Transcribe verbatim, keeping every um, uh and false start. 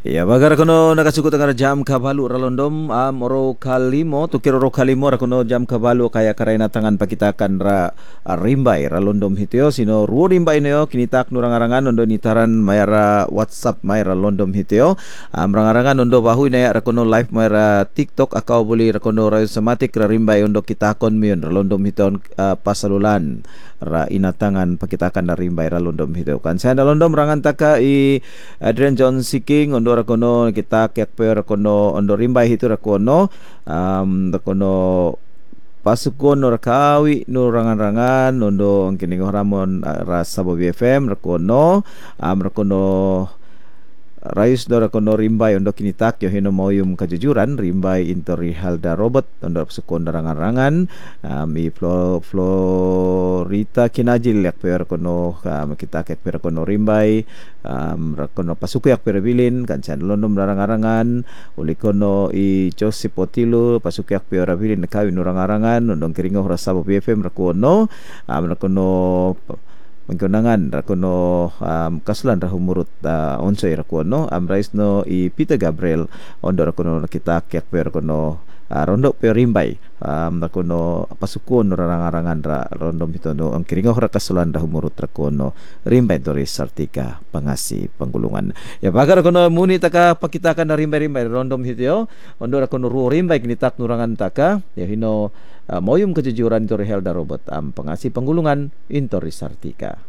Ya, bagar kono nakasuko tangara jam kabalu ralondom am oro kalimo tukir oro kalimo ra kono jam kabalu kaya karaina tangan pakitakan ra ah, rimbai ralondom hitio sino ruo rimbai neo kinitak nurangarangan ondo nitaran mayara WhatsApp mayara londom hitio am rangarangan ondo bahu ina ra kono live mayara TikTok akau boli ra kono ra sematik ra rimbai ondo kitakon mion ralondom hiton uh, pasalulan ra inatangan pakitakan na rimbai ralondom hitio kan saya ralondom rangan taka i Adrian John Seeking ondo rakono kita kekpe rakono ondo rimbai hitu rakono um, rakono pasukon no rakawi no rangan-rangan ondo kining ramon uh, rasa Bobby F M rakono um, rakono Rayus do rakono rimbai ondo kinitak yo hino moyum kajujuran rimbai intori halda robot ondo pasukon rangan-rangan um, i flo Florita kinajil yak per kono um, kita kek per kono rimbai um, rakono pasuku yak per bilin kan san londom rangan-rangan uli kono i Joseph Potilu pasuku yak per bilin kawin rangan-rangan ondong kiringo rasa B F M rakono um, rakono mengkonangan rakono um, kaslan rahumurut uh, onsay rakono am rais no i Peter Gabriel ondo rakono kita kek per kono uh, rondo per rimbai um, rakono pasukon rangarangan ra rondom hitono ang kiringo ra kaslan rahumurut rakono rimbai Doris Sartika pangasi panggulungan ya bagar rakono muni taka pakitakan na rimbai-rimbai rondom hitio ondo rakono ruo rimbai kinitak nurangan taka ya hino uh, moyum kejujuran Intori Helda Robot am pangasi panggulungan Intori Sartika.